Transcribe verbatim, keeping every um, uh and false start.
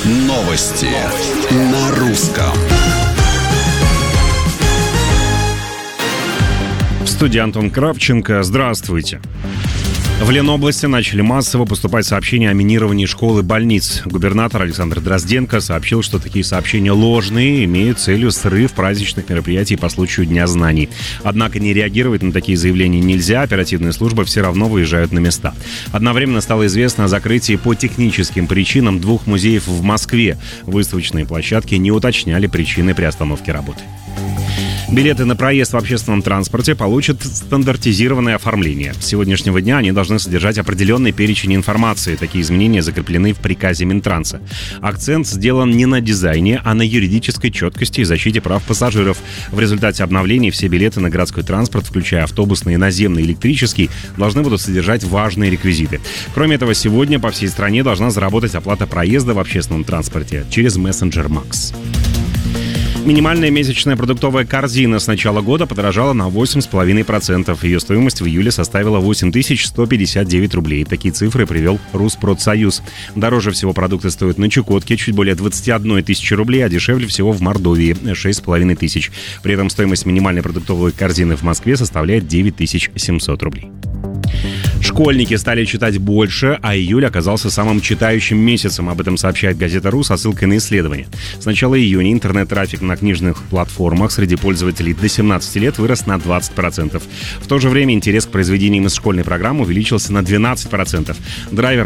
Новости на русском. В студии Антон Кравченко. Здравствуйте. В Ленобласти начали массово поступать сообщения о минировании школ и больниц. Губернатор Александр Дрозденко сообщил, что такие сообщения ложные, имеют целью срыв праздничных мероприятий по случаю Дня знаний. Однако не реагировать на такие заявления нельзя, оперативные службы все равно выезжают на места. Одновременно стало известно о закрытии по техническим причинам двух музеев в Москве. Выставочные площадки не уточняли причины приостановки работы. Билеты на проезд в общественном транспорте получат стандартизированное оформление. С сегодняшнего дня они должны содержать определенный перечень информации. Такие изменения закреплены в приказе Минтранса. Акцент сделан не на дизайне, а на юридической четкости и защите прав пассажиров. В результате обновлений все билеты на городской транспорт, включая автобусный, наземный, электрический, должны будут содержать важные реквизиты. Кроме этого, сегодня по всей стране должна заработать оплата проезда в общественном транспорте через мессенджер Макс. Минимальная месячная продуктовая корзина с начала года подорожала на восемь целых пять десятых процента. Ее стоимость в июле составила восемь тысяч сто пятьдесят девять рублей. Такие цифры привел Rusprotsoyuz. Дороже всего продукты стоят на Чукотке, чуть более двадцать одна тысяча рублей, а дешевле всего в Мордовии – шесть целых пять десятых тысяч. При этом стоимость минимальной продуктовой корзины в Москве составляет девять тысяч семьсот рублей. Школьники стали читать больше, а июль оказался самым читающим месяцем. Об этом сообщает газета «Ру» со ссылкой на исследование. С начала июня интернет-трафик на книжных платформах среди пользователей до семнадцати лет вырос на двадцать процентов. В то же время интерес к произведениям из школьной программы увеличился на двенадцать процентов. Драйвер